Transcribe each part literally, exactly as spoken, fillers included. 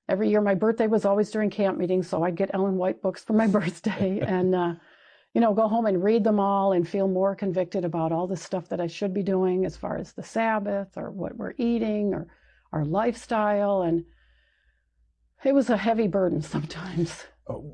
every year my birthday was always during camp meetings, so I'd get Ellen White books for my birthday and, uh, you know, go home and read them all and feel more convicted about all the stuff that I should be doing as far as the Sabbath or what we're eating or our lifestyle. And it was a heavy burden sometimes. Oh,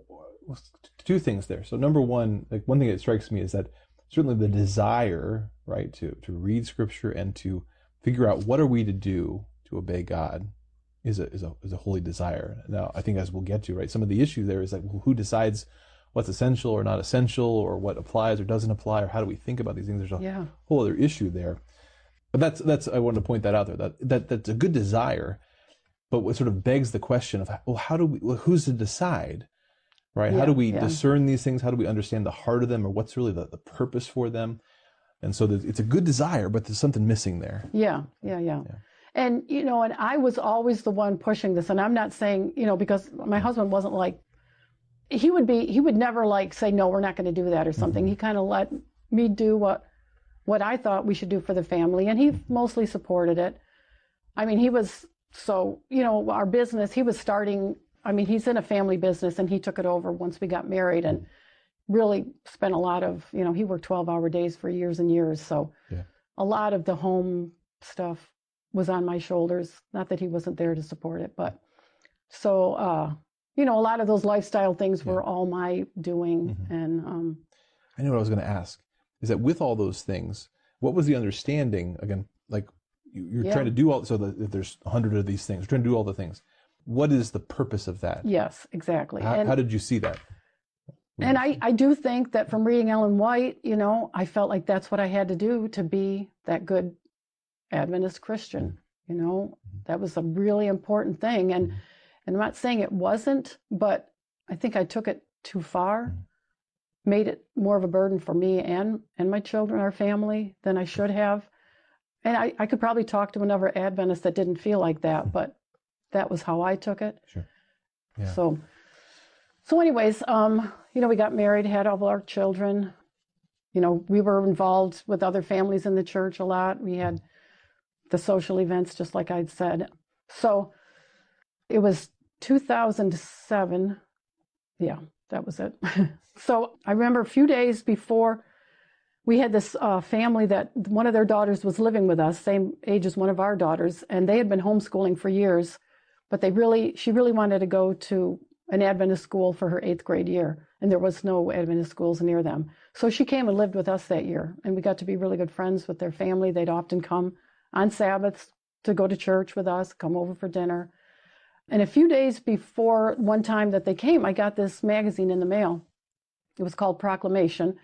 two things there. So number one, like one thing that strikes me is that certainly the desire, right, to, to read scripture and to figure out what are we to do to obey God is a, is a, is a holy desire. Now, I think as we'll get to, right, some of the issue there is like, well, who decides what's essential or not essential, or what applies or doesn't apply, or how do we think about these things? There's a yeah. whole other issue there. But that's, that's, I wanted to point that out there, that, that that's a good desire, but what sort of begs the question of, well, how do we, well, who's to decide, right? Yeah, how do we yeah. discern these things? How do we understand the heart of them, or what's really the, the purpose for them? And so it's a good desire, but there's something missing there. Yeah, yeah, yeah. yeah. And, you know, and I was always the one pushing this, and I'm not saying, you know, because my husband wasn't like, he would be, he would never like say, no, we're not going to do that or something. Mm-hmm. He kind of let me do what, what I thought we should do for the family. And he mostly supported it. I mean, he was, so, you know, our business, he was starting, I mean, he's in a family business and he took it over once we got married and really spent a lot of, you know, he worked twelve hour days for years and years. So yeah. a lot of the home stuff was on my shoulders. Not that he wasn't there to support it, but so, uh, you know, a lot of those lifestyle things were yeah. all my doing. Mm-hmm. And um, I know what I was going to ask is that with all those things, what was the understanding, again, like you, you're yeah. trying to do all, so that if there's a hundred of these things, you're trying to do all the things. What is the purpose of that? Yes, exactly. How, and, how did you see that? And I, I do think that from reading Ellen White, you know, I felt like that's what I had to do to be that good Adventist Christian. You know, that was a really important thing. And mm-hmm. And I'm not saying it wasn't, but I think I took it too far, mm-hmm. made it more of a burden for me and, and my children, our family, than I should have. And I, I could probably talk to another Adventist that didn't feel like that, mm-hmm. but that was how I took it. Sure. Yeah. So, so anyways, um, you know, we got married, had all of our children. You know, we were involved with other families in the church a lot. We had the social events, just like I'd said. So it was two thousand seven. Yeah, that was it. So I remember a few days before, we had this uh, family that one of their daughters was living with us, same age as one of our daughters, and they had been homeschooling for years, but they really, she really wanted to go to an Adventist school for her eighth grade year, and there was no Adventist schools near them. So she came and lived with us that year, and we got to be really good friends with their family. They'd often come on Sabbaths to go to church with us, come over for dinner. And a few days before one time that they came, I got this magazine in the mail. It was called Proclamation.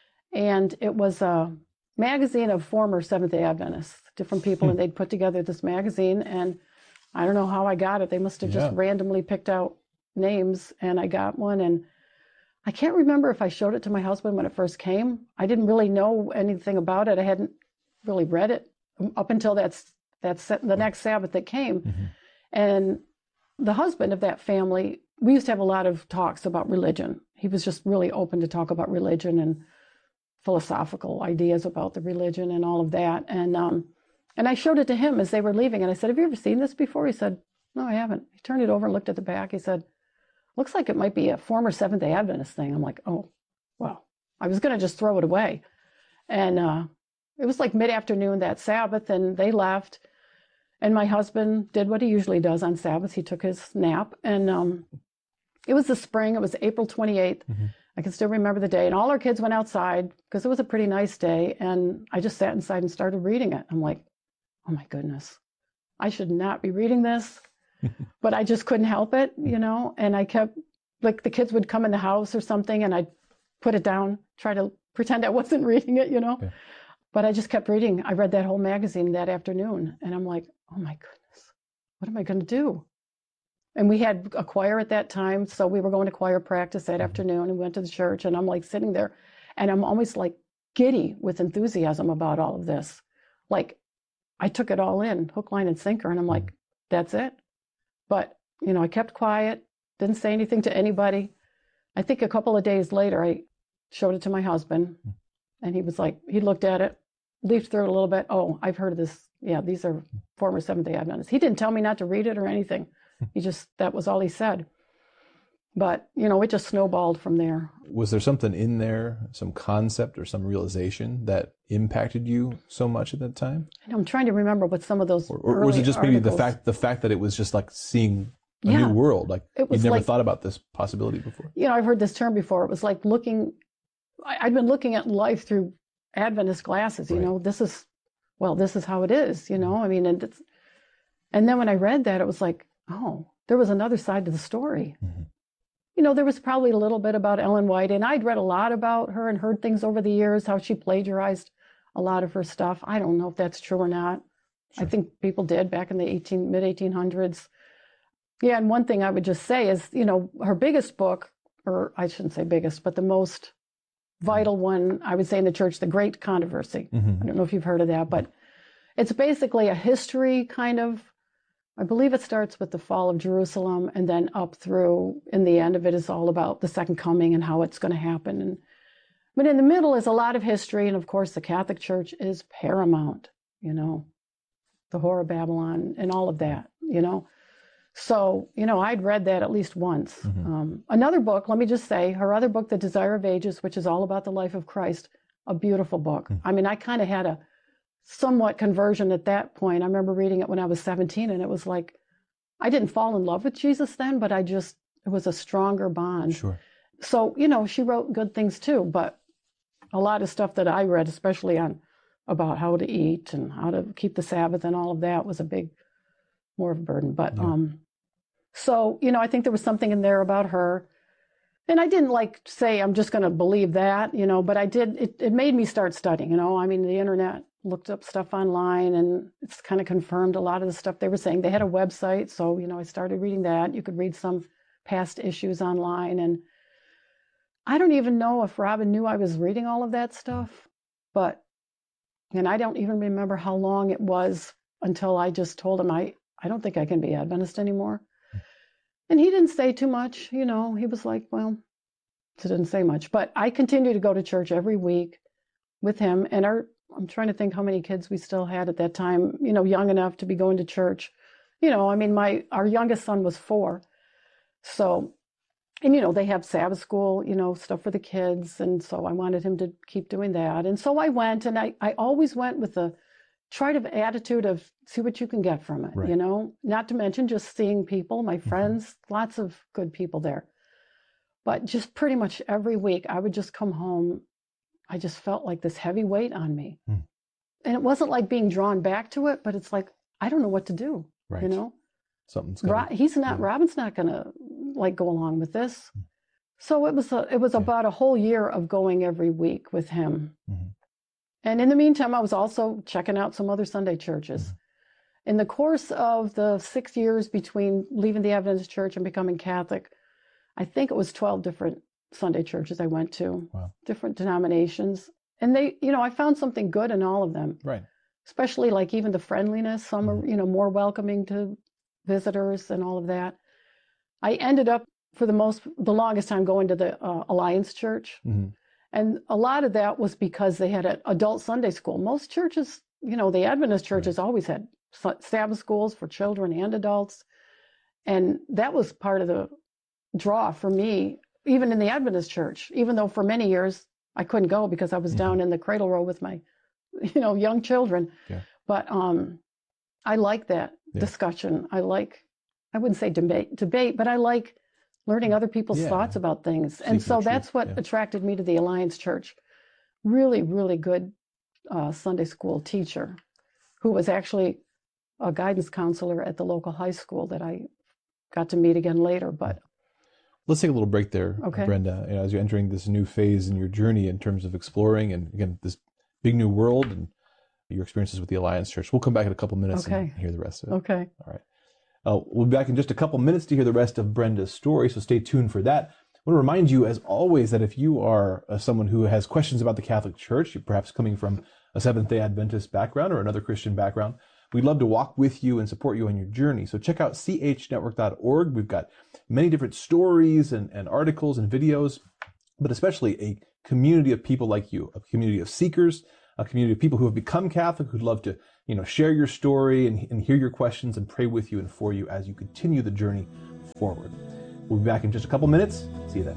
And it was a magazine of former Seventh-day Adventists, different people, and they'd put together this magazine. And I don't know how I got it. They must have yeah. just randomly picked out names, and I got one. And I can't remember if I showed it to my husband when it first came. I didn't really know anything about it. I hadn't really read it up until that's, that's the next Sabbath that came. Mm-hmm. And the husband of that family, we used to have a lot of talks about religion. He was just really open to talk about religion and philosophical ideas about the religion and all of that. And um, and I showed it to him as they were leaving. And I said, have you ever seen this before? He said, no, I haven't. He turned it over and looked at the back. He said, looks like it might be a former Seventh-day Adventist thing. I'm like, oh, well, I was going to just throw it away. And uh, it was like mid-afternoon that Sabbath, and they left. And my husband did what he usually does on Sabbath. He took his nap, and um, it was the spring. It was April twenty-eighth. Mm-hmm. I can still remember the day. And all our kids went outside because it was a pretty nice day. And I just sat inside and started reading it. I'm like, oh my goodness, I should not be reading this. But I just couldn't help it, you know. And I kept, like, the kids would come in the house or something, and I'd put it down, try to pretend I wasn't reading it, you know. Yeah. But I just kept reading. I read that whole magazine that afternoon, and I'm like, oh my goodness, what am I going to do? And we had a choir at that time, so we were going to choir practice that mm-hmm. afternoon, and we went to the church, and I'm like sitting there, and I'm almost like giddy with enthusiasm about all of this. Like, I took it all in, hook, line, and sinker, and I'm like, that's it. But, you know, I kept quiet, didn't say anything to anybody. I think a couple of days later, I showed it to my husband, and he was like, he looked at it, leafed through it a little bit. Oh, I've heard of this. Yeah, these are former Seventh-day Adventists. He didn't tell me not to read it or anything. He just, that was all he said. But, you know, it just snowballed from there. Was there something in there, some concept or some realization that impacted you so much at that time? And I'm trying to remember what some of those Or, or was it just maybe the articles- fact the fact that it was just like seeing a Yeah. new world? Like It was you'd never like- thought about this possibility before. You know, I've heard this term before. It was like looking, I, I'd been looking at life through Adventist glasses, you Right. know, this is, well, this is how it is, you know, I mean, and it's, and then when I read that, it was like, oh, there was another side to the story. Mhm. You know, there was probably a little bit about Ellen White, and I'd read a lot about her and heard things over the years, how she plagiarized a lot of her stuff. I don't know if that's true or not. I Sure. think people did back in the eighteen, mid eighteen hundreds. Yeah, and one thing I would just say is, you know, her biggest book, or I shouldn't say biggest, but the most vital one, I would say in the church, The Great Controversy. Mhm. I don't know if you've heard of that, but it's basically a history kind of, I believe it starts with the fall of Jerusalem and then up through, in the end of it is all about the second coming and how it's going to happen. And but in the middle is a lot of history, and of course the Catholic Church is paramount, you know, the Whore of Babylon and all of that, you know. So, you know, I'd read that at least once. Mhm. Um, another book, let me just say, her other book, The Desire of Ages, which is all about the life of Christ, a beautiful book. Mm. I mean, I kind of had a somewhat conversion at that point. I remember reading it when I was seventeen, and it was like, I didn't fall in love with Jesus then, but I just, it was a stronger bond. Sure. So, you know, she wrote good things too, but a lot of stuff that I read, especially on about how to eat and how to keep the Sabbath and all of that, was a big, more of a burden. But, Yeah. um, so, you know, I think there was something in there about her. And I didn't like say, I'm just going to believe that, you know, but I did, it, it made me start studying, you know, I mean, the internet, looked up stuff online, and it's kind of confirmed a lot of the stuff they were saying. They had a website, so, you know, I started reading that. You could read some past issues online, and I don't even know if Robin knew I was reading all of that stuff, but, and I don't even remember how long it was until I just told him, I, I don't think I can be Adventist anymore. And he didn't say too much, you know, he was like, well, he didn't say much, but I continued to go to church every week with him. And our, I'm trying to think how many kids we still had at that time, you know, young enough to be going to church. You know, I mean, my, our youngest son was four. So, and, you know, they have Sabbath school, you know, stuff for the kids. And so I wanted him to keep doing that. And so I went, and I, I always went with a try to attitude of see what you can get from it, Right. you know, not to mention just seeing people, my Mhm. friends, lots of good people there. But just pretty much every week I would just come home. I just felt like this heavy weight on me. Hmm. And it wasn't like being drawn back to it, but it's like, I don't know what to do, Right. you know? Something's Ro- got he's not, yeah. Robin's not going to like go along with this. Hmm. So it was, a, it was Yeah. about a whole year of going every week with him. Mhm. And in the meantime, I was also checking out some other Sunday churches. Mhm. In the course of the six years between leaving the Adventist church and becoming Catholic, I think it was twelve different Sunday churches I went to, Wow. different denominations. And they, you know, I found something good in all of them, Right. especially like even the friendliness. Some are, Mhm. you know, more welcoming to visitors and all of that. I ended up for the most, the longest time going to the uh, Alliance Church. hmm And a lot of that was because they had an adult Sunday school. Most churches, you know, the Adventist churches always had Su- Sabbath schools for children and adults. And that was part of the draw for me, even in the Adventist church, even though for many years I couldn't go because I was Mhm. down in the cradle row with my, you know, young children. Yeah. But um, I like that Yeah. discussion. I like, I wouldn't say debate, debate, but I like learning other people's Yeah. thoughts about things. And Seeking so the truth, that's what yeah. attracted me to the Alliance Church. Really, really good uh, Sunday school teacher who was actually a guidance counselor at the local high school that I got to meet again later. But Let's take a little break there, Okay. Brenda, you know, as you're entering this new phase in your journey in terms of exploring and, again, this big new world and your experiences with the Alliance Church. We'll come back in a couple minutes Okay. and hear the rest of it. okay. Uh, we'll be back in just a couple minutes to hear the rest of Brenda's story, so stay tuned for that. I want to remind you, as always, that if you are uh, someone who has questions about the Catholic Church, you're perhaps coming from a Seventh-day Adventist background or another Christian background, we'd love to walk with you and support you on your journey. So check out c h network dot org. We've got many different stories and, and articles and videos, but especially a community of people like you, a community of seekers, a community of people who have become Catholic, who'd love to, you know, share your story and, and hear your questions and pray with you and for you as you continue the journey forward. We'll be back in just a couple minutes. See you then.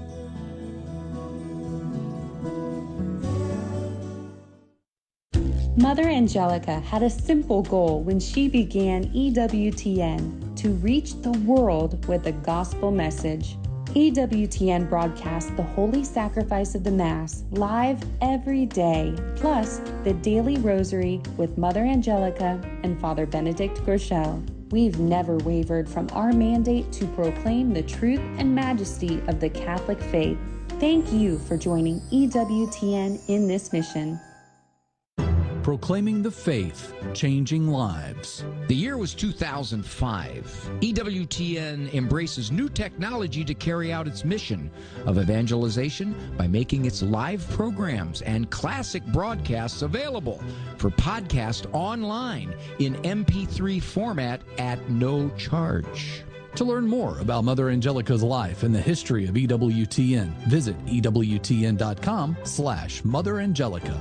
Mother Angelica had a simple goal when she began E W T N: to reach the world with the gospel message. E W T N broadcasts the Holy Sacrifice of the Mass live every day, plus the Daily Rosary with Mother Angelica and Father Benedict Groeschel. We've never wavered from our mandate to proclaim the truth and majesty of the Catholic faith. Thank you for joining E W T N in this mission. Proclaiming the faith, changing lives. The year was two thousand five. E W T N embraces new technology to carry out its mission of evangelization by making its live programs and classic broadcasts available for podcast online in M P three format at no charge. To learn more about Mother Angelica's life and the history of E W T N, visit E W T N dot com slash Mother Angelica.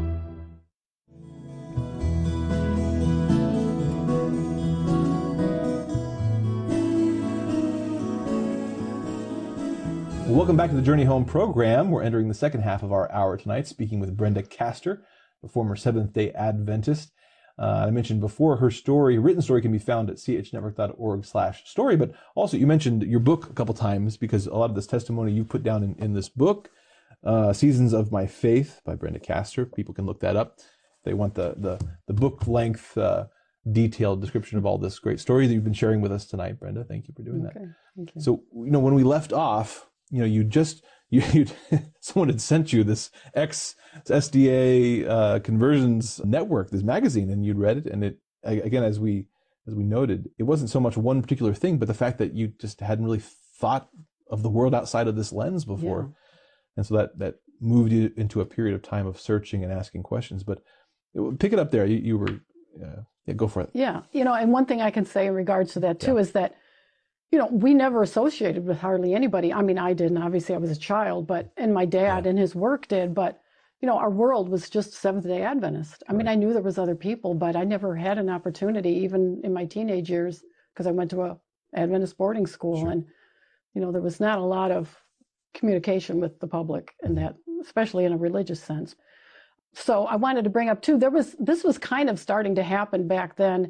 Welcome back to the Journey Home program. We're entering the second half of our hour tonight, speaking with Brenda Castor, a former Seventh-day Adventist. Uh, I mentioned before her story, written story, can be found at c h network dot org slash story. But also, you mentioned your book a couple times because a lot of this testimony you put down in, in this book, uh, Seasons of My Faith by Brenda Castor. People can look that up. They want the the, the book-length, uh, detailed description of all this great story that you've been sharing with us tonight, Brenda. Thank you for doing Okay, that. thank you. So, you know, when we left off, you know, you just, you, you someone had sent you this ex S D A uh, Conversions Network, this magazine, and you'd read it. And it, again, as we, as we noted, it wasn't so much one particular thing, but the fact that you just hadn't really thought of the world outside of this lens before. Yeah. And so that, that moved you into a period of time of searching and asking questions. But it, pick it up there. You, you were, uh, yeah, go for it. Yeah. You know, and one thing I can say in regards to that too Yeah. is that, you know, we never associated with hardly anybody. I mean, I didn't, obviously I was a child, but, and my dad Yeah. and his work did, but, you know, our world was just Seventh-day Adventist. I mean, Right. I knew there was other people, but I never had an opportunity, even in my teenage years, because I went to a Adventist boarding school. Sure. And, you know, there was not a lot of communication with the public in that, especially in a religious sense. So I wanted to bring up too, there was, this was kind of starting to happen back then,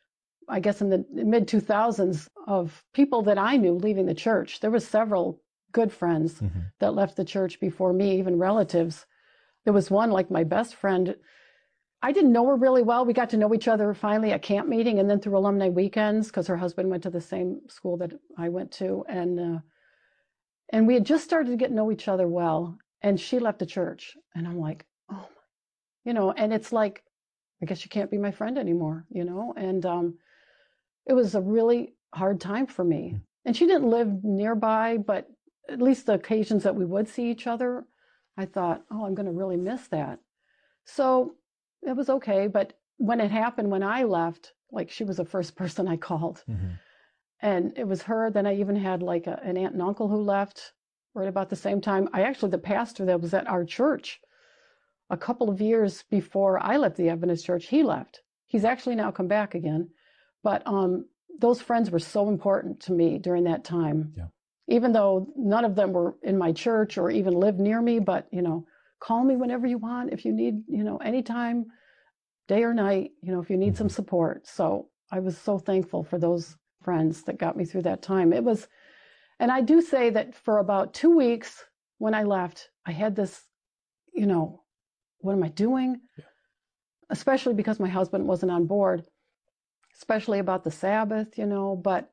I guess in the mid two thousands, of people that I knew leaving the church. There was several good friends Mm-hmm. that left the church before me, even relatives. There was one, like my best friend. I didn't know her really well. We got to know each other finally at camp meeting and then through alumni weekends, because her husband went to the same school that I went to. And, uh, and we had just started to get to know each other well. And she left the church. And I'm like, oh, my, you know, and it's like, I guess you can't be my friend anymore, you know? And, um, it was a really hard time for me. And she didn't live nearby, but at least the occasions that we would see each other, I thought, oh, I'm going to really miss that. So it was okay. But when it happened, when I left, like she was the first person I called. Mm-hmm. And it was her. Then I even had like a, an aunt and uncle who left right about the same time. I actually, the pastor that was at our church a couple of years before I left the Adventist church, he left. He's actually now come back again. But um, those friends were so important to me during that time. Yeah. Even though none of them were in my church or even lived near me, but, you know, call me whenever you want. If you need, you know, anytime, day or night, you know, if you need some support. So I was so thankful for those friends that got me through that time. It was, and I do say that for about two weeks when I left, I had this, you know, what am I doing? Yeah. Especially because my husband wasn't on board. Especially about the Sabbath, you know, but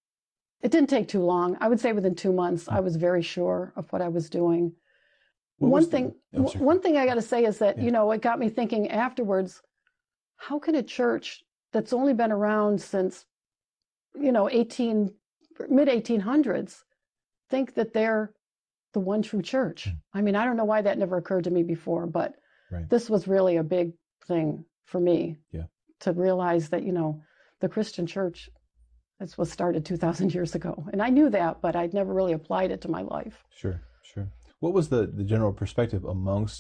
it didn't take too long. I would say within two months, I was very sure of what I was doing. What one was the- thing, oh, sorry. one thing I got to say is that, Yeah. you know, it got me thinking afterwards, how can a church that's only been around since, you know, eighteen, mid eighteen hundreds think that they're the one true church? I mean, I don't know why that never occurred to me before, but Right. this was really a big thing for me. Yeah. To realize that, you know, the Christian church, this was started two thousand years ago. And I knew that, but I'd never really applied it to my life. Sure, sure. What was the, the general perspective amongst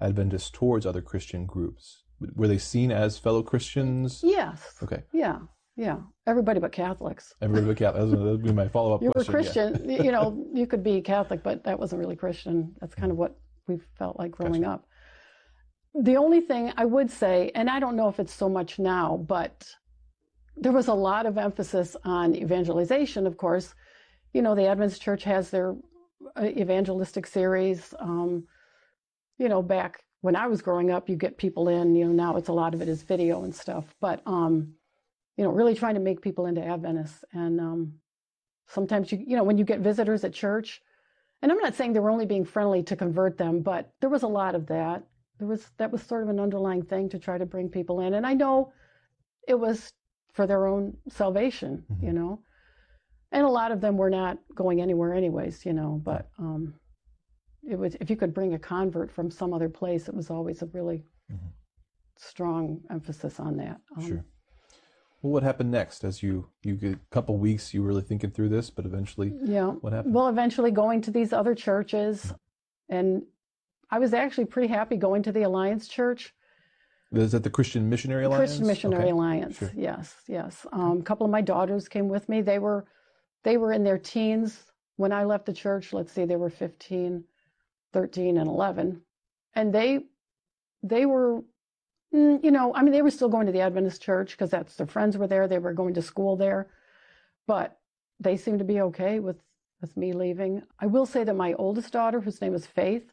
Adventists towards other Christian groups? Were they seen as fellow Christians? Yes. Okay. Yeah. Yeah. Everybody but Catholics. Everybody but Catholic. That would be my follow-up You were question. Christian. You know, you could be Catholic, but that wasn't really Christian. That's kind of what we felt like growing Gotcha. up. The only thing I would say, and I don't know if it's so much now, but there was a lot of emphasis on evangelization, of course. You know, the Adventist Church has their evangelistic series. Um, you know, back when I was growing up, you get people in, you know, now it's a lot of it is video and stuff. But, um, you know, really trying to make people into Adventists. And um, sometimes, you you know, when you get visitors at church, and I'm not saying they were only being friendly to convert them, but there was a lot of that. There was, that was sort of an underlying thing to try to bring people in. And I know it was for their own salvation, Mhm. you know. And a lot of them were not going anywhere anyways, you know, but um, it was, if you could bring a convert from some other place, it was always a really Mhm. strong emphasis on that. Um, Sure. Well, what happened next? As you, you get a couple weeks, you were really thinking through this, but eventually, Yeah. what happened? Well, eventually going to these other churches, and I was actually pretty happy going to the Alliance Church. Is that the Christian Missionary Alliance? Christian Missionary Okay. Alliance. Sure. Yes, yes. Um, a couple of my daughters came with me. They were, they were in their teens when I left the church. Let's see, they were fifteen, thirteen, and eleven, and they, they were, mm, you know, I mean, they were still going to the Adventist church because that's their friends were there. They were going to school there, but they seemed to be okay with with me leaving. I will say that my oldest daughter, whose name is Faith,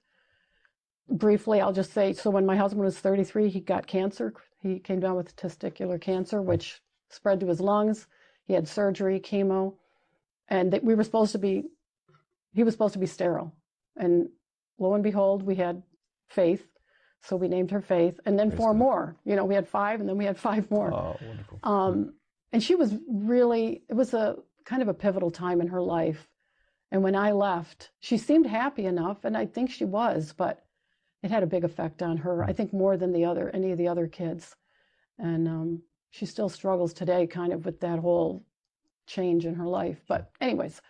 briefly, I'll just say, so when my husband was thirty-three, he got cancer. He came down with testicular cancer, which spread to his lungs. He had surgery, chemo, and that we were supposed to be, he was supposed to be sterile. And lo and behold, we had Faith. So we named her Faith, and then Praise four God. more. You know, we had five, and then we had five more. Oh, wonderful. Um, and she was really, it was a kind of a pivotal time in her life. And when I left, she seemed happy enough, and I think she was, but it had a big effect on her. I think more than the other, any of the other kids. And um, she still struggles today kind of with that whole change in her life. But anyways,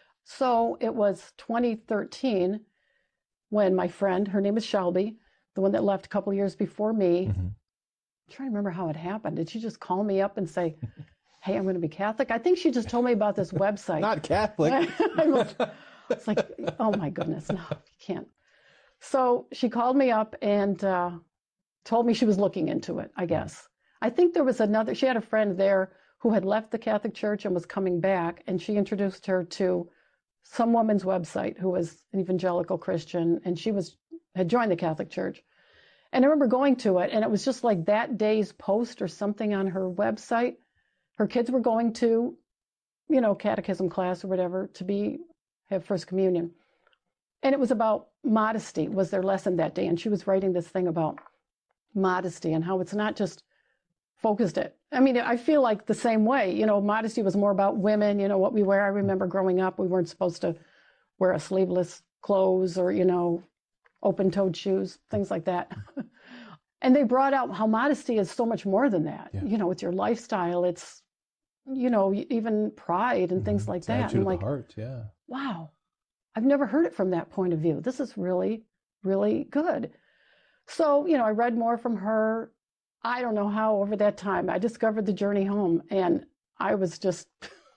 so it was twenty thirteen when my friend, her name is Shelby, the one that left a couple years before me. Mhm. I'm trying to remember how it happened. Did she just call me up and say, hey, I'm going to be Catholic? I think she just told me about this website. Not Catholic. I was, it's like, oh my goodness, no, you can't. So she called me up and uh, told me she was looking into it, I guess. I think there was another, she had a friend there who had left the Catholic Church and was coming back, and she introduced her to some woman's website who was an evangelical Christian, and she was had joined the Catholic Church. And I remember going to it, and it was just like that day's post or something on her website. Her kids were going to, you know, catechism class or whatever to be have First Communion. And it was about modesty was their lesson that day. And she was writing this thing about modesty and how it's not just focused at, I mean, I feel like the same way, you know, modesty was more about women, you know, what we wear. I remember growing up, we weren't supposed to wear a sleeveless clothes or, you know, open-toed shoes, things like that. And they brought out how modesty is so much more than that. Yeah. You know, it's your lifestyle. It's, you know, even pride and things Mhm. like It's that. attitude And of like, the heart, yeah. wow, I've never heard it from that point of view. This is really, really good. So, you know, I read more from her. I don't know how over that time I discovered the Journey Home, and I was just,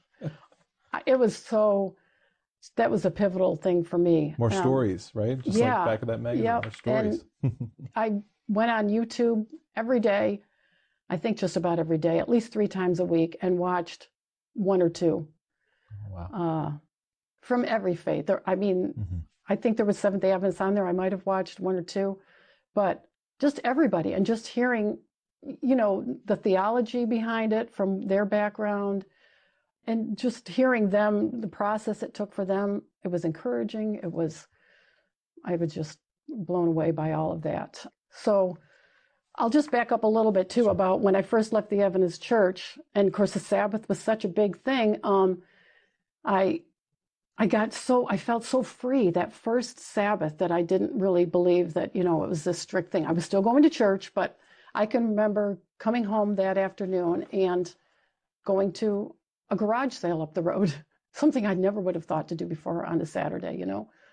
it was so, that was a pivotal thing for me. More Um, stories, right? Just yeah, like back of that magazine, yep, more stories. I went on YouTube every day, I think just about every day, at least three times a week, and watched one or two Wow. uh, from every faith. There, I mean, Mhm. I think there was Seventh-day Adventists on there. I might have watched one or two, but just everybody, and just hearing, you know, the theology behind it from their background, and just hearing them, the process it took for them, it was encouraging. It was, I was just blown away by all of that. So I'll just back up a little bit too Sure. about when I first left the Adventist church, and of course the Sabbath was such a big thing. Um, I I got so, I felt so free that first Sabbath that I didn't really believe that, you know, it was this strict thing. I was still going to church, but I can remember coming home that afternoon and going to a garage sale up the road, something I never would have thought to do before on a Saturday, you know.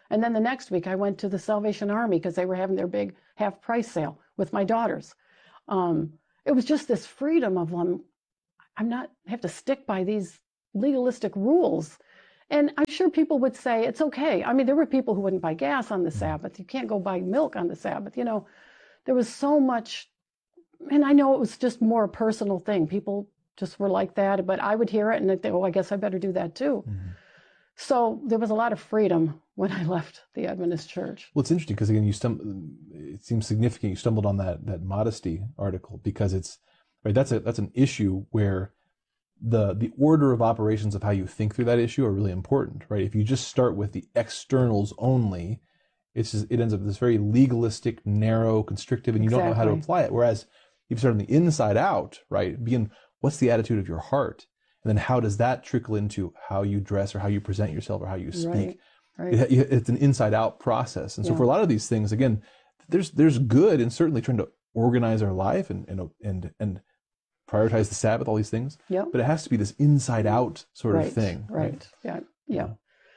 And then the next week I went to the Salvation Army because they were having their big half price sale with my daughters. Um, it was just this freedom of, um, I'm not have to stick by these legalistic rules. And I'm sure people would say it's okay. I mean, there were people who wouldn't buy gas on the Sabbath. You can't go buy milk on the Sabbath. You know, there was so much, and I know it was just more a personal thing. People just were like that, but I would hear it and I'd think, oh, I guess I better do that too. Mm-hmm. So there was a lot of freedom when I left the Adventist church. Well, it's interesting because, again, you stum- it seems significant you stumbled on that that modesty article because it's, right, that's a that's an issue where the the order of operations of how you think through that issue are really important, right? If you just start with the externals only, it's just, it ends up this very legalistic, narrow, constrictive, and you exactly. don't know how to apply it. Whereas if you start on the inside out, right, begin, what's the attitude of your heart? And then how does that trickle into how you dress or how you present yourself or how you speak? Right, right. It, it's an inside out process. And so yeah. for a lot of these things, again, there's there's good in certainly trying to organize our life and and and, and prioritize the Sabbath, all these things. Yeah. But it has to be this inside out sort right, of thing. Right. right. Yeah. Yeah.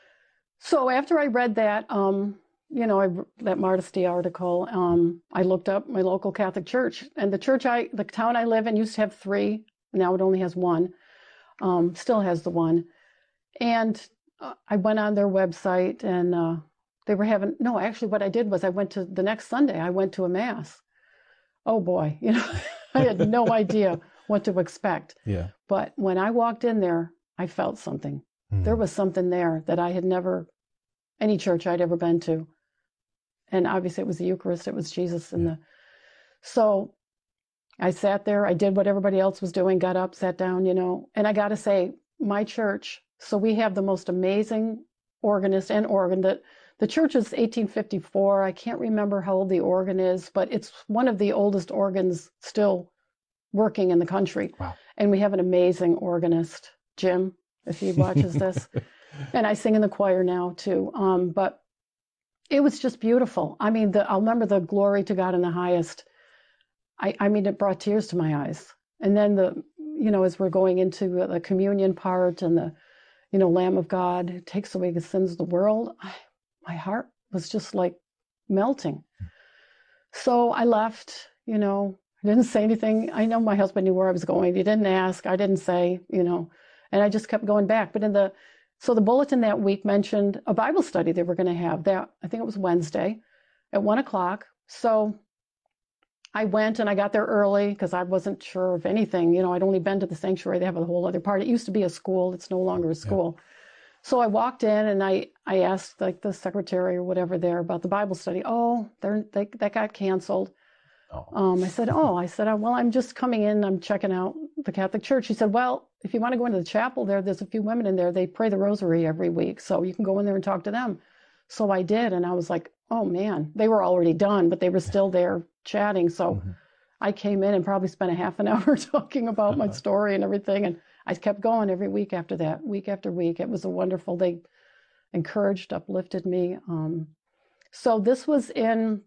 So after I read that, um, you know, I, that Modesty article, um, I looked up my local Catholic church, and the church I, the town I live in used to have three. Now it only has one. Um, still has the one. And uh, I went on their website and uh, they were having, no, actually what I did was I went to, the next Sunday, I went to a mass. Oh boy, you know, I had no idea what to expect. Yeah. But when I walked in there, I felt something. Mm. There was something there that I had never, any church I'd ever been to. And obviously it was the Eucharist, it was Jesus and yeah. the, so I sat there, I did what everybody else was doing, got up, sat down, you know, and I got to say, my church, so we have the most amazing organist and organ. That the church is eighteen fifty-four. I can't remember how old the organ is, but it's one of the oldest organs still working in the country. Wow. And we have an amazing organist, Jim, if he watches this. And I sing in the choir now too. Um, but it was just beautiful. I mean, the, I'll remember the glory to God in the highest. I, I mean, it brought tears to my eyes. And then the, you know, as we're going into the communion part and the, you know, Lamb of God takes away the sins of the world, I, my heart was just like melting. So I left, you know, I didn't say anything. I know my husband knew where I was going. He didn't ask. I didn't say, you know, and I just kept going back. But in the, so the bulletin that week mentioned a Bible study they were going to have that, I think it was Wednesday at one o'clock. So I went and I got there early because I wasn't sure of anything. You know, I'd only been to the sanctuary. They have a whole other part. It used to be a school. It's no longer a school. Yeah. So I walked in and I, I asked like the secretary or whatever there about the Bible study. Oh, they're, they, that got canceled. Oh. Um, I said, oh, I said, well, I'm just coming in. I'm checking out the Catholic Church. She said, well, if you want to go into the chapel there, there's a few women in there. They pray the rosary every week. So you can go in there and talk to them. So I did. And I was like, oh man, they were already done, but they were still there chatting. So mm-hmm. I came in and probably spent a half an hour talking about my story and everything. And I kept going every week after that, week after week. It was a wonderful, they encouraged, uplifted me. Um, so this was in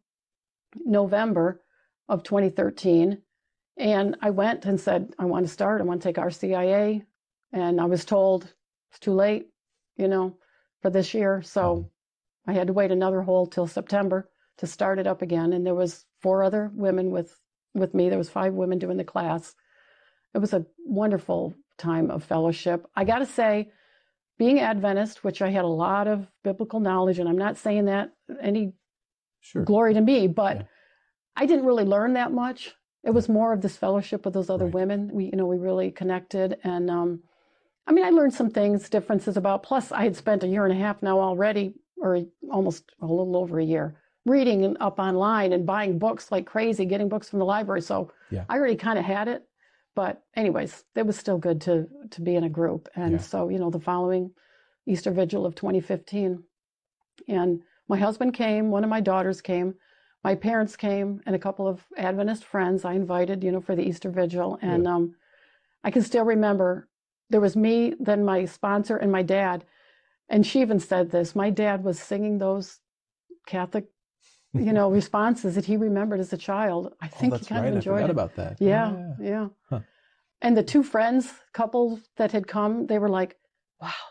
November of twenty thirteen. And I went and said, I want to start, I want to take R C I A. And I was told it's too late, you know, for this year. So I had to wait another whole till September to start it up again. And there was four other women with, with me. There was five women doing the class. It was a wonderful time of fellowship. I got to say, being Adventist, which I had a lot of biblical knowledge, and I'm not saying that any sure. glory to me, but yeah. I didn't really learn that much. It was more of this fellowship with those other right. women. We, you know, we really connected. And um, I mean, I learned some things, differences about, plus I had spent a year and a half now already, or almost a little over a year, reading up online and buying books like crazy, getting books from the library. So yeah. I already kind of had it. But anyways, it was still good to to be in a group. And yeah. so, you know, the following Easter Vigil of twenty fifteen. And my husband came, one of my daughters came, my parents came, and a couple of Adventist friends I invited, you know, for the Easter Vigil. And yeah. um, I can still remember there was me, then my sponsor, and my dad. And she even said this, my dad was singing those Catholic, you know, responses that he remembered as a child. I think oh, he kind right. of enjoyed I forgot it. about that. Yeah, yeah. yeah. Huh. And the two friends, couple that had come, they were like, wow,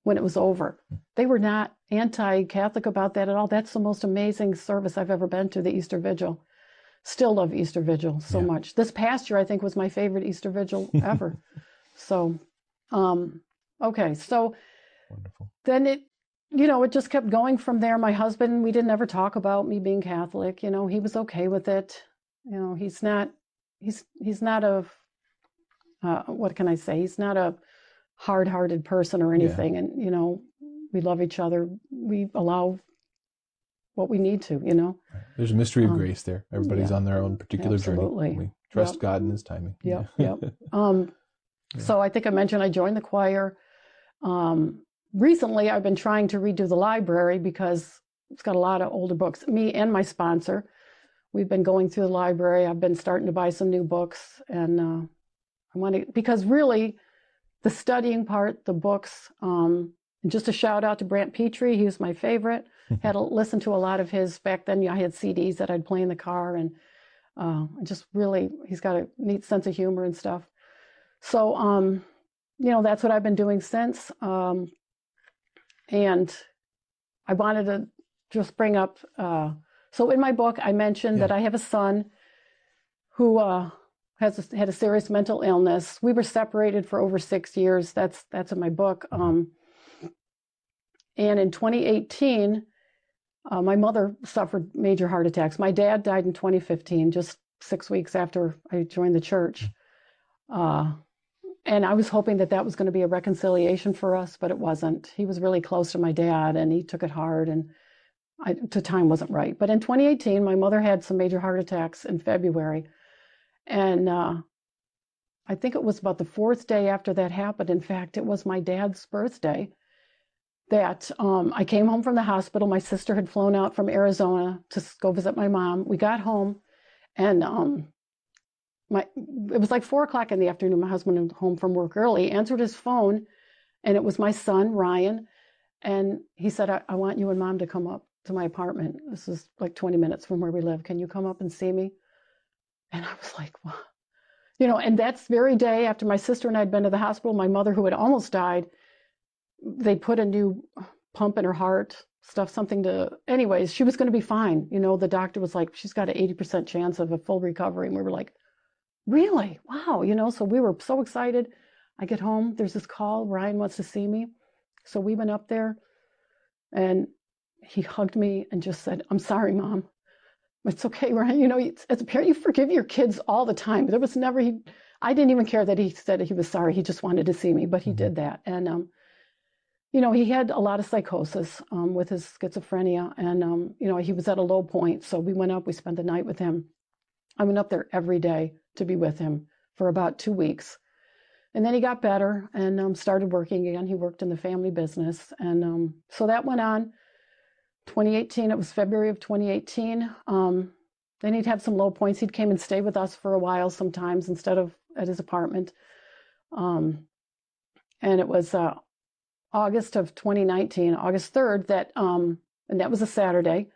when it was over. They were not anti-Catholic about that at all. That's the most amazing service I've ever been to, the Easter Vigil. Still love Easter Vigil so Yeah. much. This past year, I think, was my favorite Easter Vigil ever. So, um, okay. So Wonderful. then it, you know, it just kept going from there. My husband, we didn't ever talk about me being Catholic. You know, he was okay with it. You know, he's not, he's, he's not a, uh, what can I say? He's not a hard-hearted person or anything. Yeah. And, you know, we love each other. We allow what we need to, you know. There's a mystery of um, grace there. Everybody's yeah, on their own particular absolutely. journey. We trust Yep. God and His timing. Yep, yep. Um, Yeah. So I think I mentioned I joined the choir. Um, recently, I've been trying to redo the library because it's got a lot of older books. Me and my sponsor, we've been going through the library. I've been starting to buy some new books, and uh, I want to, because really, the studying part, the books. Um, and just a shout out to Brant Petrie. He was my favorite. Had to listen to a lot of his back then. I had C Ds that I'd play in the car, and uh, just really, he's got a neat sense of humor and stuff. So, um, you know, that's what I've been doing since. Um, and I wanted to just bring up, uh, so in my book, I mentioned Yeah. that I have a son who uh, has a, had a serious mental illness. We were separated for over six years. That's that's in my book. Um, and in twenty eighteen, uh, my mother suffered major heart attacks. My dad died in twenty fifteen, just six weeks after I joined the church. Uh, And I was hoping that that was going to be a reconciliation for us, but it wasn't. He was really close to my dad, and he took it hard, and I, the time wasn't right. But in twenty eighteen, my mother had some major heart attacks in February. And uh, I think it was about the fourth day after that happened. In fact, it was my dad's birthday that um, I came home from the hospital. My sister had flown out from Arizona to go visit my mom. We got home, and um, My, it was like four o'clock in the afternoon. My husband was home from work early, answered his phone, and it was my son, Ryan. And he said, I, I want you and Mom to come up to my apartment. This is like twenty minutes from where we live. Can you come up and see me? And I was like, wow. You know, and that very day after my sister and I had been to the hospital, my mother, who had almost died, they put a new pump in her heart, stuff, something to, anyways, she was going to be fine. You know, the doctor was like, she's got an eighty percent chance of a full recovery. And we were like, really? Wow. You know, so we were so excited. I get home, there's this call, Ryan wants to see me. So we went up there, and he hugged me and just said, I'm sorry, Mom. It's okay, Ryan. You know, as a parent, you forgive your kids all the time. There was never, he, I didn't even care that he said he was sorry. He just wanted to see me, but he did that. And, um, you know, he had a lot of psychosis um, with his schizophrenia. And, um, you know, he was at a low point. So we went up, we spent the night with him. I went up there every day to be with him for about two weeks. And then he got better and um, started working again. He worked in the family business. And um, so that went on. twenty eighteen, it was February of twenty eighteen. Um, then he'd have some low points. He'd came and stay with us for a while sometimes instead of at his apartment. Um, and it was uh, August of twenty nineteen, August third, that, um, and that was a Saturday.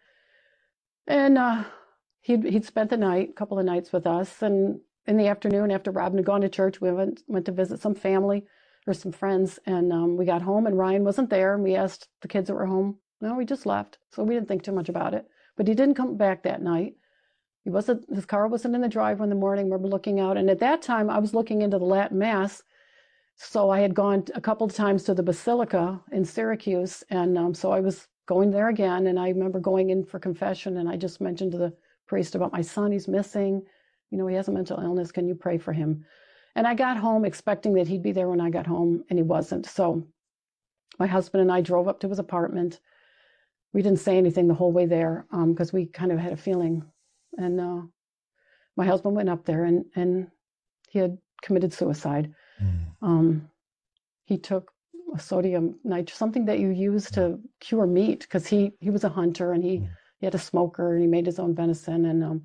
And uh, he'd, he'd spent the night, a couple of nights with us. And in the afternoon, after Robin had gone to church, we went, went to visit some family or some friends. And um, we got home and Ryan wasn't there. And we asked the kids that were home. No, he just left. So we didn't think too much about it. But he didn't come back that night. He wasn't, his car wasn't in the driveway in the morning. We were looking out. And at that time, I was looking into the Latin Mass. So I had gone a couple of times to the Basilica in Syracuse. And um, so I was going there again. And I remember going in for confession. And I just mentioned to the priest about my son. He's missing. You know, he has a mental illness. Can you pray for him? And I got home expecting that he'd be there when I got home. And he wasn't. So my husband and I drove up to his apartment. We didn't say anything the whole way there because um, we kind of had a feeling. And uh, my husband went up there and, and he had committed suicide. Mm. Um, he took a sodium nitrate, something that you use to cure meat, because he, he was a hunter and he, mm. he had a smoker and he made his own venison. And, um,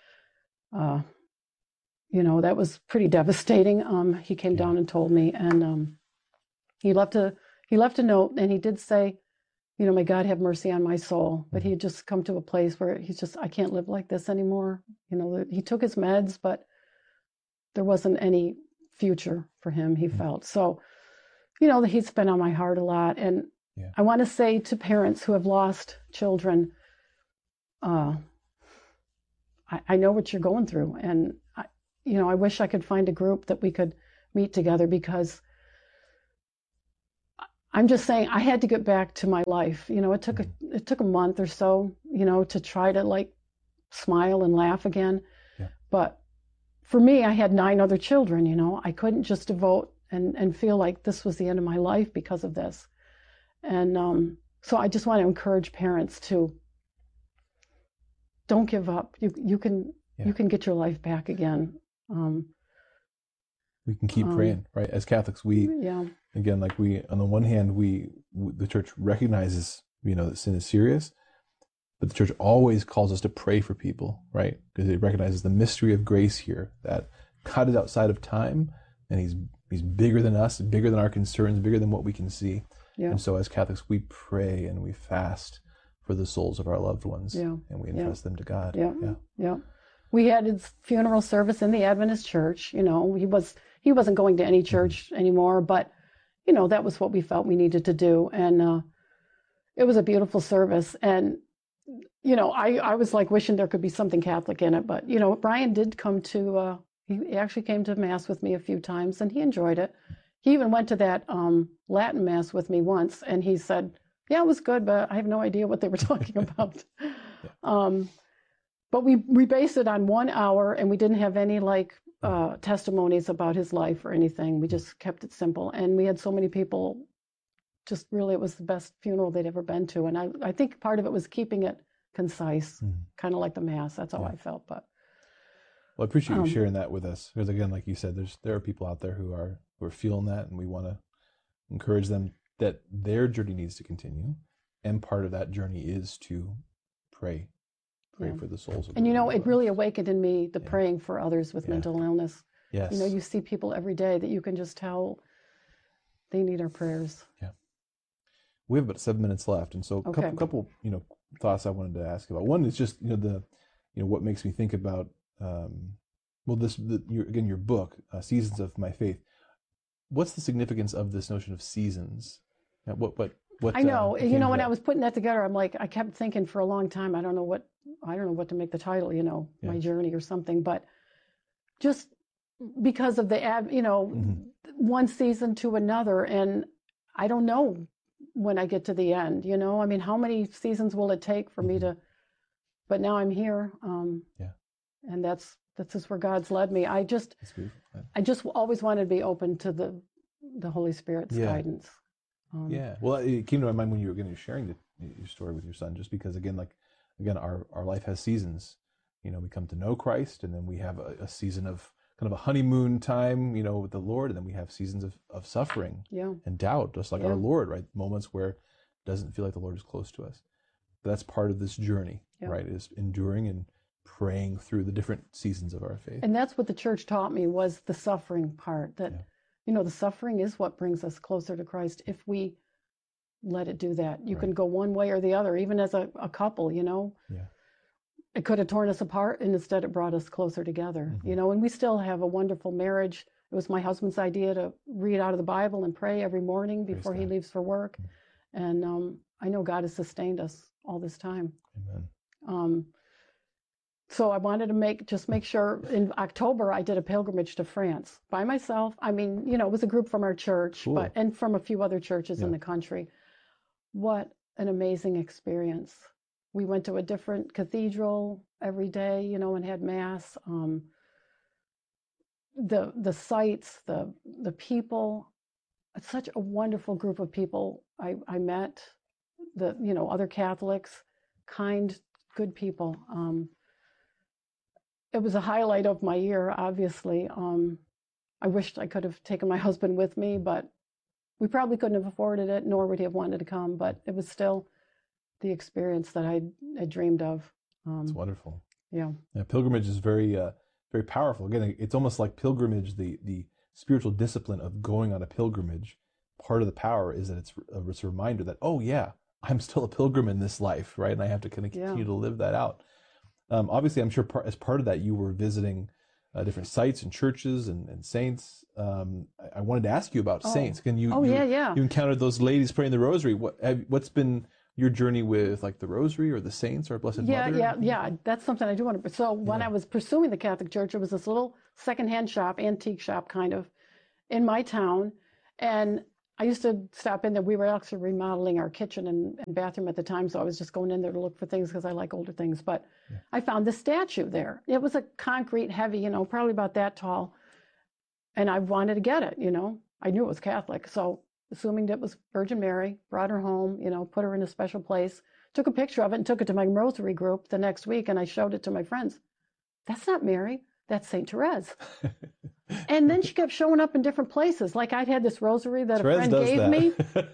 uh, you know, that was pretty devastating. Um, he came down and told me, and um, he left a he left a note, and he did say, you know, may God have mercy on my soul. But he had just come to a place where he's just, I can't live like this anymore. You know, he took his meds, but there wasn't any future for him, he felt. So you know, he's been on my heart a lot. And Yeah. I want to say to parents who have lost children, uh, I, I know what you're going through. And, I, you know, I wish I could find a group that we could meet together, because I'm just saying I had to get back to my life. You know, it took a, it took a month or so, you know, to try to like smile and laugh again. Yeah. But for me, I had nine other children, you know, I couldn't just devote and, and feel like this was the end of my life because of this. And um, so I just want to encourage parents to don't give up. You you can Yeah. you can get your life back again. Um, We can keep Um, praying, right? As Catholics, we, yeah, again, like we, on the one hand, we, w the church recognizes, you know, that sin is serious, but the church always calls us to pray for people, right? Because it recognizes the mystery of grace here, that God is outside of time, and he's, he's bigger than us, bigger than our concerns, bigger than what we can see. yeah, And so as Catholics, we pray and we fast for the souls of our loved ones, Yeah. and we Yeah. entrust them to God. Yeah. Yeah. yeah. We had his funeral service in the Adventist church. You know, he was he wasn't going to any church anymore, but you know that was what we felt we needed to do, and uh, it was a beautiful service. And you know, I I was like wishing there could be something Catholic in it, but you know, Brian did come to. Uh, he actually came to mass with me a few times, and he enjoyed it. He even went to that um, Latin mass with me once, and he said, "Yeah, it was good, but I have no idea what they were talking about." um, But we, we based it on one hour, and we didn't have any like uh, testimonies about his life or anything. We just kept it simple. And we had so many people, just really, it was the best funeral they'd ever been to. And I, I think part of it was keeping it concise, Mhm. kind of like the Mass. That's how Yeah. I felt. But Well, I appreciate Um, you sharing that with us, because again, like you said, there's there are people out there who are who are feeling that, and we want to encourage them that their journey needs to continue, and part of that journey is to pray, pray Yeah. for the souls of. and the you know, loved it really ones. awakened in me the Yeah. praying for others with Yeah. mental illness. Yes. You know, you see people every day that you can just tell they need our prayers. We have about seven minutes left, and so a Okay. couple, couple, you know, thoughts I wanted to ask about. One is just, you know, the, you know, what makes me think about, um, well, this, the, your, again, your book, uh, Seasons of My Faith. What's the significance of this notion of seasons? Uh, What, what, what? I know. Uh, you came know, to when that? I was putting that together, I'm like, I kept thinking for a long time, I don't know what, I don't know what to make the title, you know, my Yeah. journey or something, but just because of the, ad, you know, Mhm. one season to another. And I don't know when I get to the end, you know, I mean, how many seasons will it take for me Mhm. to, but now I'm here. Um, Yeah. And that's, that's just where God's led me. I just, That's beautiful. Yeah. I just always wanted to be open to the, the Holy Spirit's Yeah. guidance. Um, Yeah. Well, it came to my mind when you were again sharing the, your story with your son, just because again, like, again, our, our life has seasons. You know, we come to know Christ, and then we have a, a season of kind of a honeymoon time, you know, with the Lord, and then we have seasons of, of suffering Yeah. and doubt, just like Yeah. our Lord, right? Moments where it doesn't feel like the Lord is close to us. But that's part of this journey, Yeah. right? Is enduring and praying through the different seasons of our faith. And that's what the church taught me, was the suffering part, that, Yeah. you know, the suffering is what brings us closer to Christ if we let it do that. You can Right. go one way or the other, even as a, a couple, you know. Yeah. It could have torn us apart, and instead it brought us closer together, Mhm. you know, and we still have a wonderful marriage. It was my husband's idea to read out of the Bible and pray every morning Praise before he God. leaves for work. Mm. And um, I know God has sustained us all this time. Amen. Um, so I wanted to make just make sure in October I did a pilgrimage to France by myself. I mean, you know, it was a group from our church, Cool. but and from a few other churches in Yeah. the country. What an amazing experience. We went to a different cathedral every day, you know, and had mass. Um, the the sights, the the people, it's such a wonderful group of people I, I met, the, you know, other Catholics, kind, good people. Um, it was a highlight of my year, obviously. Um, I wished I could have taken my husband with me, but we probably couldn't have afforded it, nor would he have wanted to come. But it was still the experience that I had dreamed of. It's Um, wonderful. yeah, Yeah, pilgrimage is very, uh, very powerful. Again, it's almost like pilgrimage, the the spiritual discipline of going on a pilgrimage. Part of the power is that it's a, it's a reminder that, oh yeah, I'm still a pilgrim in this life, right? And I have to kind of Yeah. continue to live that out. Um, obviously, I'm sure part, as part of that, you were visiting uh, different sites and churches and, and saints. Um, I, I wanted to ask you about Oh. saints. Can you? Oh, you, yeah, yeah. You encountered those ladies praying the rosary. What have, what's been your journey with like the rosary or the saints or Blessed Yeah, Mother? yeah, yeah. That's something I do want to. So when Yeah. I was pursuing the Catholic Church, it was this little secondhand shop, antique shop kind of, in my town. And I used to stop in there. We were actually remodeling our kitchen and, and bathroom at the time, so I was just going in there to look for things because I like older things. But Yeah. I found this statue there. It was a concrete, heavy, you know, probably about that tall. And I wanted to get it, you know. I knew it was Catholic. So assuming that it was Virgin Mary, brought her home, you know, put her in a special place, took a picture of it and took it to my rosary group the next week. And I showed it to my friends. That's not Mary. That's Saint Therese. And then she kept showing up in different places. Like I'd had this rosary that a Therese friend does gave that. me.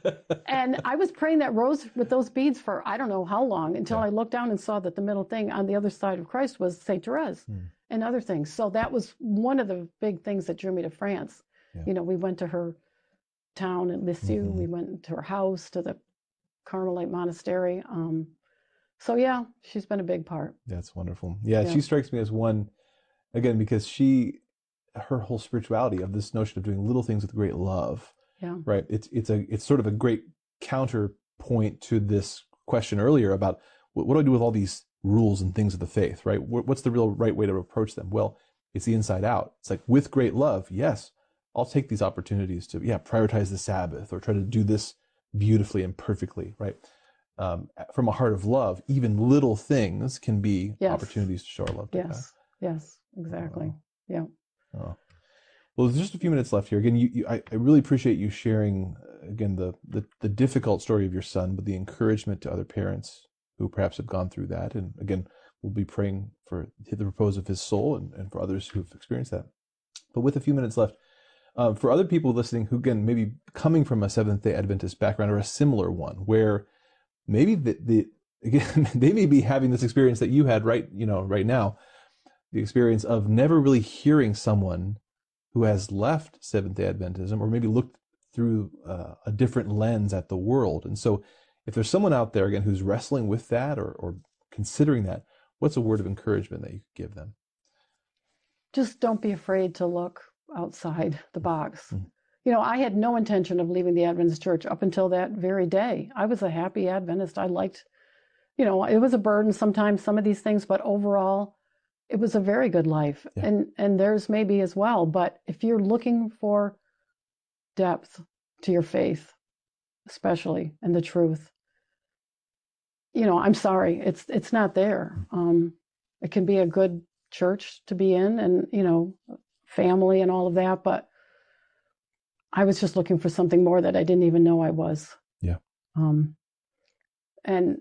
And I was praying that rose with those beads for I don't know how long until Yeah. I looked down and saw that the middle thing on the other side of Christ was Saint Therese Hmm. and other things. So that was one of the big things that drew me to France. Yeah. You know, we went to her town in Lisieux. Mhm. We went to her house, to the Carmelite monastery. Um, so yeah, she's been a big part. That's wonderful. Yeah, Yeah. she strikes me as one, again, because she, her whole spirituality of this notion of doing little things with great love, Yeah. right? It's it's a it's sort of a great counterpoint to this question earlier about what, what do I do with all these rules and things of the faith, right? What, what's the real right way to approach them? Well, it's the inside out. It's like with great love, yes, I'll take these opportunities to yeah prioritize the Sabbath or try to do this beautifully and perfectly, right? Um, from a heart of love, even little things can be Yes. opportunities to show our love to God. Yes. Yes. Exactly. Yeah. Oh. Well, there's just a few minutes left here. Again, you, you I, I really appreciate you sharing uh, again the, the the difficult story of your son, but the encouragement to other parents who perhaps have gone through that. And again, we'll be praying for the repose of his soul and, and for others who've experienced that. But with a few minutes left, uh, for other people listening who again maybe coming from a Seventh-day Adventist background or a similar one, where maybe the, the again they may be having this experience that you had right you know right now, the experience of never really hearing someone who has left Seventh-day Adventism or maybe looked through uh, a different lens at the world. And so if there's someone out there, again, who's wrestling with that or, or considering that, what's a word of encouragement that you could give them? Just don't be afraid to look outside the box. Mhm. You know, I had no intention of leaving the Adventist church up until that very day. I was a happy Adventist. I liked, you know, it was a burden sometimes, some of these things, but overall, it was a very good life. Yeah. And and theirs maybe as well. But if you're looking for depth to your faith, especially, and the truth, you know, I'm sorry, it's it's not there. Um, it can be a good church to be in and, you know, family and all of that, but I was just looking for something more that I didn't even know I was. Yeah. Um, and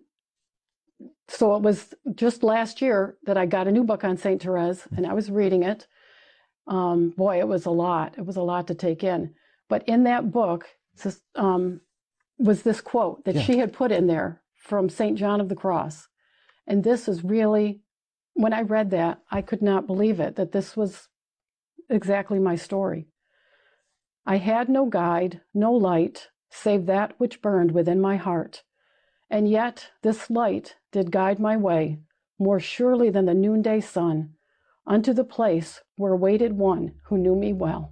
so it was just last year that I got a new book on Saint Therese, and I was reading it. Um, boy, it was a lot. It was a lot to take in. But in that book just, um, was this quote that Yeah. she had put in there from Saint John of the Cross. And this is really, when I read that, I could not believe it, that this was exactly my story. I had no guide, no light, save that which burned within my heart. And yet this light did guide my way, more surely than the noonday sun, unto the place where waited one who knew me well.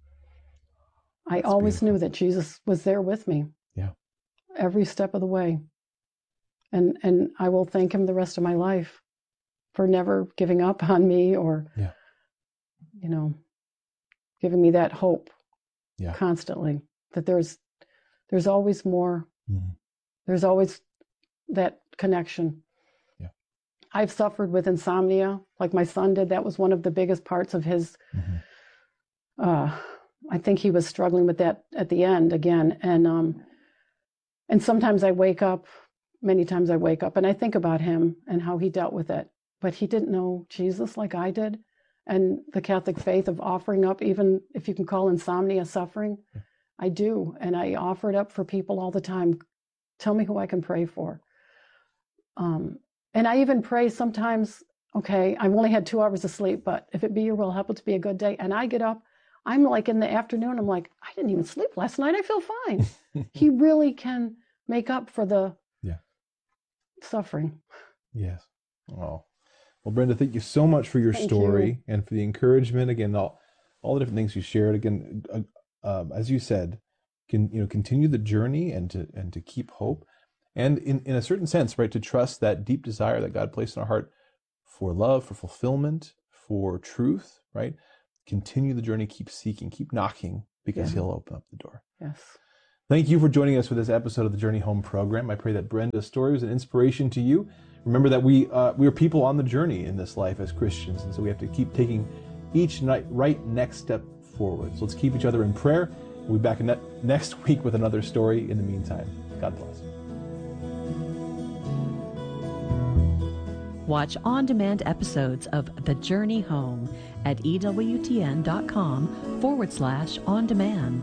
I That's always beautiful. knew that Jesus was there with me. Yeah. Every step of the way. And and I will thank him the rest of my life for never giving up on me or, Yeah. you know, giving me that hope Yeah. constantly, that there's there's always more. Mhm. There's always that connection. Yeah. I've suffered with insomnia, like my son did. That was one of the biggest parts of his. Mhm. Uh, I think he was struggling with that at the end again, and um, and sometimes I wake up. Many times I wake up and I think about him and how he dealt with it. But he didn't know Jesus like I did, and the Catholic faith of offering up, even if you can call insomnia suffering. Yeah. I do, and I offer it up for people all the time. Tell me who I can pray for. Um, and I even pray sometimes, okay, I've only had two hours of sleep, but if it be your will, help it to be a good day. And I get up, I'm like in the afternoon, I'm like, I didn't even sleep last night. I feel fine. He really can make up for the Yeah. suffering. Yes. Oh, Well, Brenda, thank you so much for your Thank story you. and for the encouragement. Again, all, all the different things you shared. Again, uh, um, as you said, can you know continue the journey and to and to keep hope, and in in a certain sense, right, to trust that deep desire that God placed in our heart for love, for fulfillment, for truth. Right, continue the journey, keep seeking, keep knocking, because Yeah. He'll open up the door. Yes. Thank you for joining us for this episode of the Journey Home program. I pray that Brenda's story was an inspiration to you. Remember that we uh, we are people on the journey in this life as Christians, and so we have to keep taking each night right next step forward. So let's keep each other in prayer. We'll be back ne- next week with another story. In the meantime, God bless. Watch on-demand episodes of The Journey Home at ewtn.com forward slash on demand.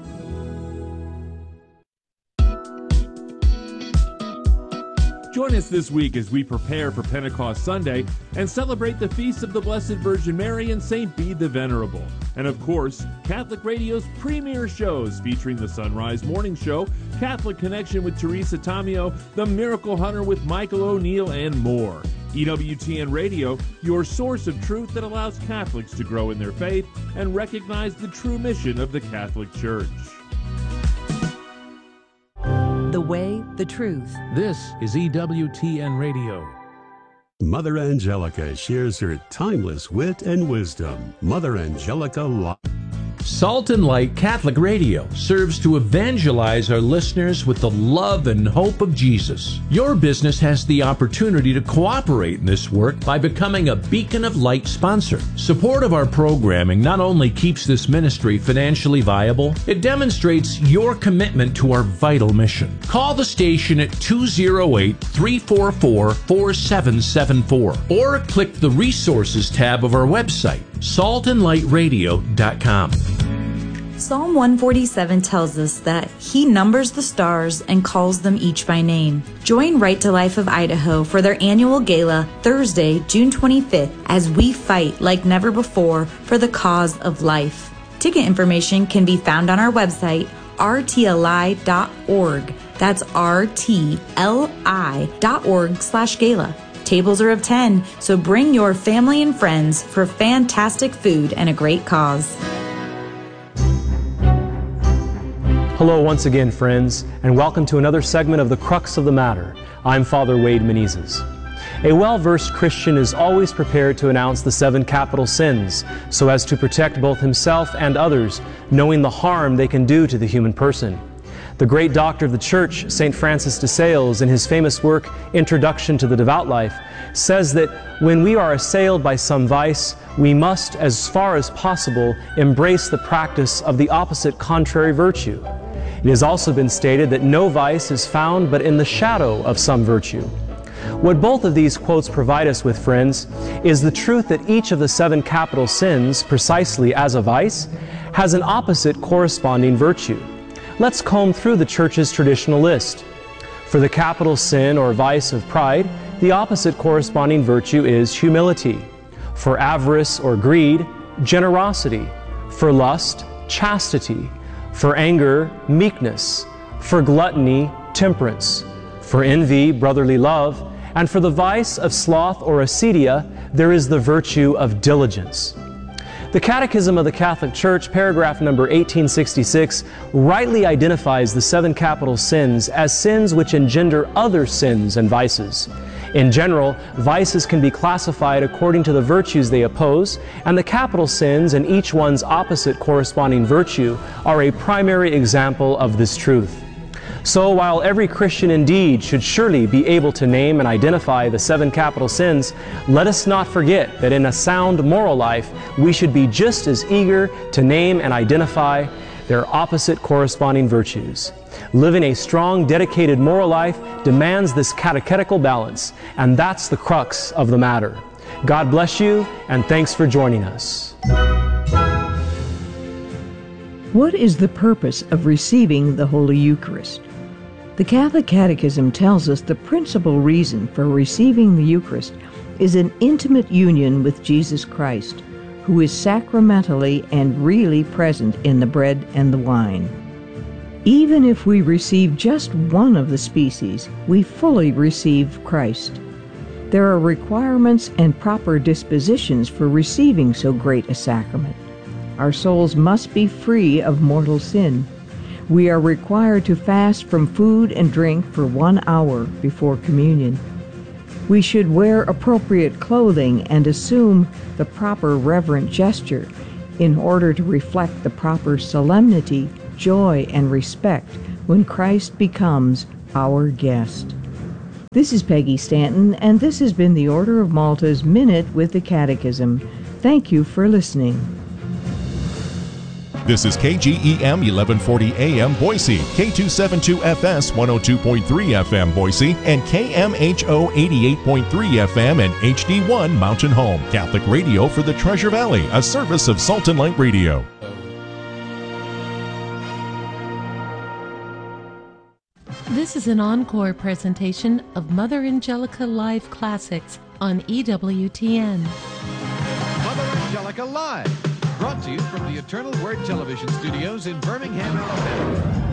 Join us this week as we prepare for Pentecost Sunday and celebrate the feasts of the Blessed Virgin Mary and Saint Bede the Venerable. And of course, Catholic Radio's premier shows featuring the Sunrise Morning Show, Catholic Connection with Teresa Tamio, The Miracle Hunter with Michael O'Neill, and more. E W T N Radio, your source of truth that allows Catholics to grow in their faith and recognize the true mission of the Catholic Church. The way, the truth. This is E W T N Radio. Mother Angelica shares her timeless wit and wisdom. Mother Angelica Live. Salt and Light Catholic Radio serves to evangelize our listeners with the love and hope of Jesus. Your business has the opportunity to cooperate in this work by becoming a Beacon of Light sponsor. Support of our programming not only keeps this ministry financially viable, it demonstrates your commitment to our vital mission. Call the station at two oh eight, three four four, four seven seven four or click the Resources tab of our website, salt and light radio dot com. Psalm one forty-seven tells us that He numbers the stars and calls them each by name. Join Right to Life of Idaho for their annual gala Thursday, June twenty-fifth, as we fight like never before for the cause of life. Ticket information can be found on our website, r t l i dot org. That's r t l i dot org slash gala. Tables are of ten, so bring your family and friends for fantastic food and a great cause. Hello once again, friends, and welcome to another segment of The Crux of the Matter. I'm Father Wade Menezes. A well-versed Christian is always prepared to announce the seven capital sins so as to protect both himself and others, knowing the harm they can do to the human person. The great doctor of the Church, Saint Francis de Sales, in his famous work, Introduction to the Devout Life, says that when we are assailed by some vice, we must, as far as possible, embrace the practice of the opposite contrary virtue. It has also been stated that no vice is found but in the shadow of some virtue. What both of these quotes provide us with, friends, is the truth that each of the seven capital sins, precisely as a vice, has an opposite corresponding virtue. Let's comb through the Church's traditional list. For the capital sin or vice of pride, the opposite corresponding virtue is humility. For avarice or greed, generosity. For lust, chastity. For anger, meekness. For gluttony, temperance. For envy, brotherly love. And for the vice of sloth or acedia, there is the virtue of diligence. The Catechism of the Catholic Church, paragraph number eighteen sixty-six, rightly identifies the seven capital sins as sins which engender other sins and vices. In general, vices can be classified according to the virtues they oppose, and the capital sins and each one's opposite corresponding virtue are a primary example of this truth. So while every Christian indeed should surely be able to name and identify the seven capital sins, let us not forget that in a sound moral life, we should be just as eager to name and identify their opposite corresponding virtues. Living a strong, dedicated moral life demands this catechetical balance, and that's the crux of the matter. God bless you, and thanks for joining us. What is the purpose of receiving the Holy Eucharist? The Catholic Catechism tells us the principal reason for receiving the Eucharist is an intimate union with Jesus Christ, who is sacramentally and really present in the bread and the wine. Even if we receive just one of the species, we fully receive Christ. There are requirements and proper dispositions for receiving so great a sacrament. Our souls must be free of mortal sin. We are required to fast from food and drink for one hour before communion. We should wear appropriate clothing and assume the proper reverent gesture in order to reflect the proper solemnity, joy, and respect when Christ becomes our guest. This is Peggy Stanton, and this has been the Order of Malta's Minute with the Catechism. Thank you for listening. This is K G E M eleven forty A M Boise, K two seventy-two F S one oh two point three F M Boise, and K M H O eighty-eight point three F M and H D one Mountain Home. Catholic radio for the Treasure Valley, a service of Salt and Light Radio. This is an encore presentation of Mother Angelica Live Classics on E W T N. Mother Angelica Live, brought to you from the Eternal Word Television Studios in Birmingham, Alabama.